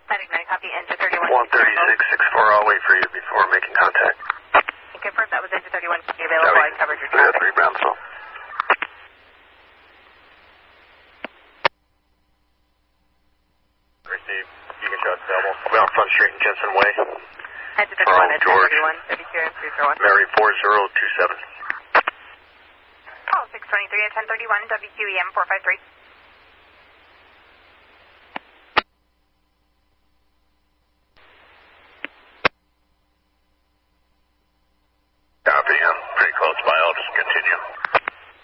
Ignite, copy, engine 31. 13664, I'll wait for you before making contact. And confirm that was engine 31 to be available. I covered your traffic. 3 Brownsville. Received. You can show it's available. I'll be on Front Street and Jensen Way. Engine 31, engine 31, WQ and 301. Mary 4027. Oh, 623 at 1031, WQEM 453.